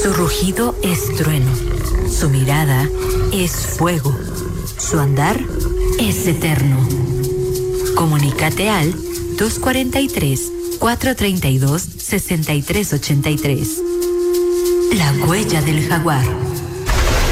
Su rugido es trueno, su mirada es fuego, su andar es eterno. Comunícate al 243-432-6383. La huella del jaguar.